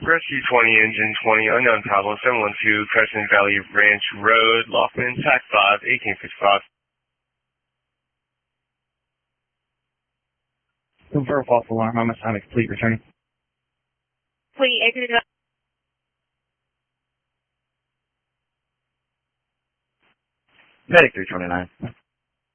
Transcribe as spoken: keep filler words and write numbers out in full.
Rescue twenty, engine twenty, unknown problem, seven one two, Crescent Valley Ranch Road, Laughlin, T A C five, eighteen fifty-five. Confirm false alarm. Homicide complete. Returning. Fleet, exit. Medic three twenty-nine.